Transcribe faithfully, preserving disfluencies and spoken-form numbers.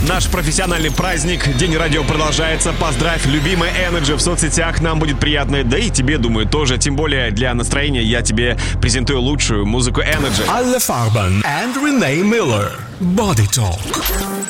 Наш профессиональный праздник, День радио продолжается. Поздравь любимый Energy в соцсетях, нам будет приятно, да и тебе, думаю, тоже. Тем более для настроения я тебе презентую лучшую музыку Energy. Alle Farben and Renee Miller. Body Talk.